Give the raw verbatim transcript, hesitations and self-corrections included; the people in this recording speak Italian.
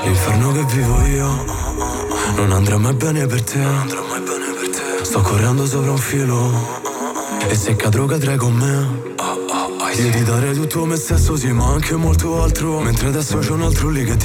L'inferno che vivo io non andrà mai bene per te. Sto correndo sopra un filo e se cadrò cadrai con me. Io ti darei tutto me stesso, sì, ma anche molto altro. Mentre adesso c'è un altro lì che